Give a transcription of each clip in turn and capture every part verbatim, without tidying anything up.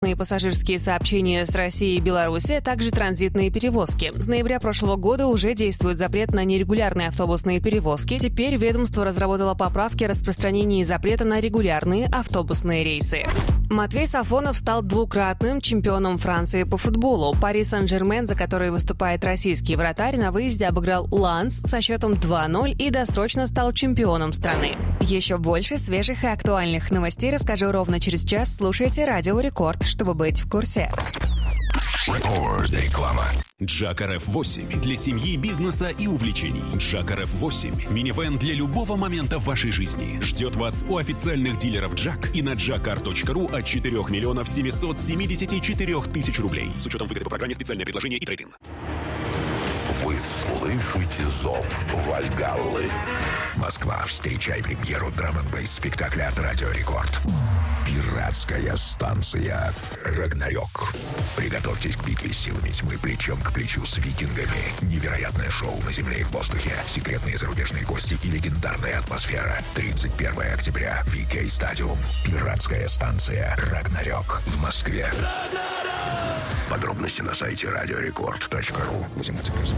И пассажирские сообщения с Россией и Беларуси, а также транзитные перевозки. С ноября прошлого года уже действует запрет на нерегулярные автобусные перевозки. Теперь ведомство разработало поправки о распространении запрета на регулярные автобусные рейсы. Матвей Сафонов стал двукратным чемпионом Франции по футболу. Пари Сен-Жермен, за который выступает российский вратарь, на выезде обыграл Ланс со счетом два ноль и досрочно стал чемпионом страны. Еще больше свежих и актуальных новостей расскажу ровно через час. Слушайте Радио Рекорд, чтобы быть в курсе. Реклама. Джак эр эф восемь для семьи, бизнеса и увлечений. Джак эр эф восемь – минивэн для любого момента в вашей жизни. Ждет вас у официальных дилеров Джак и на джакар точка ру от четырех миллионов семьсот семьдесят четыре тысяч рублей. С учетом выгоды по программе «Специальное предложение» и трейд-ин. Вы слышите зов Вальгаллы. Москва, встречай премьеру драм-н-бейс спектакля от Радио Рекорд. Пиратская станция «Рагнарёк». Приготовьтесь к битве силами тьмы плечом к плечу с викингами. Невероятное шоу на земле и в воздухе. Секретные зарубежные гости и легендарная атмосфера. тридцать первого октября. ви кей Стадиум. Пиратская станция «Рагнарёк» в Москве. Подробности на сайте радиорекорд точка ру. восемнадцать плюс.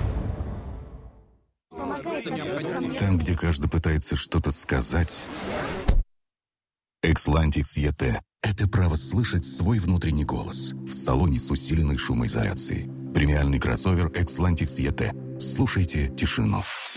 Там, где каждый пытается что-то сказать, Экслантикс и тэ – это право слышать свой внутренний голос в салоне с усиленной шумоизоляцией. Премиальный кроссовер Экслантикс и тэ. Слушайте тишину.